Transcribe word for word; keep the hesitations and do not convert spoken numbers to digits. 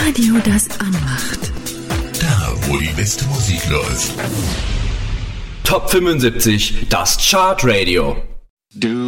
Radio, das anmacht. Da, wo die beste Musik läuft. Top fünfundsiebzig, das Chartradio. Du